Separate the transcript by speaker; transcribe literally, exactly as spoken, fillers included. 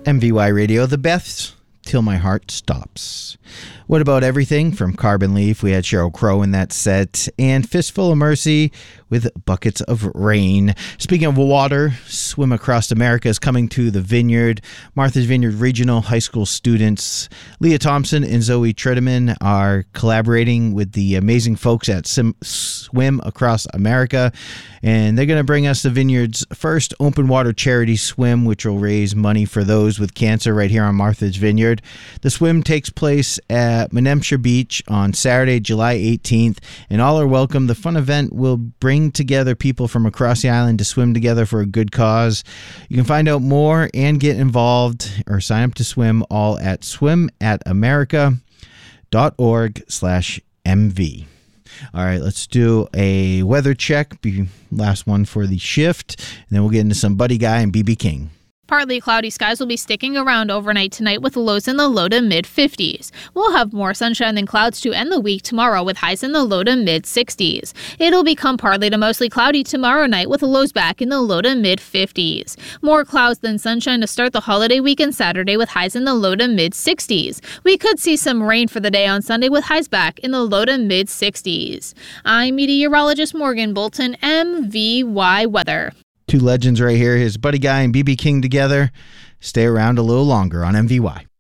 Speaker 1: M V Y Radio, the best till my heart stops. What about everything from Carbon Leaf? We had Sheryl Crow in that set, and Fistful of Mercy with Buckets of Rain. Speaking of water, Swim Across America is coming to the Vineyard. Martha's Vineyard Regional High School students Leah Thompson and Zoe Tredeman are collaborating with the amazing folks at Sim- Swim Across America, and they're going to bring us the Vineyard's first open water charity swim, which will raise money for those with cancer right here on Martha's Vineyard. The swim takes place at Menemsher Beach on Saturday, July eighteenth, and all are welcome. The fun event will bring together people from across the island to swim together for a good cause. You can find out more and get involved or sign up to swim all at swimatamerica dot org slash M V. All right, let's do a weather check. Be last one for the shift, and then we'll get into some Buddy Guy and B B King.
Speaker 2: Partly cloudy skies will be sticking around overnight tonight with lows in the low to mid fifties. We'll have more sunshine than clouds to end the week tomorrow with highs in the low to mid sixties. It'll become partly to mostly cloudy tomorrow night with lows back in the low to mid fifties. More clouds than sunshine to start the holiday weekend Saturday with highs in the low to mid sixties. We could see some rain for the day on Sunday with highs back in the low to mid sixties. I'm meteorologist Morgan Bolton, M V Y Weather.
Speaker 1: Two legends right here. Here's Buddy Guy and B B King together. Stay around a little longer on M V Y.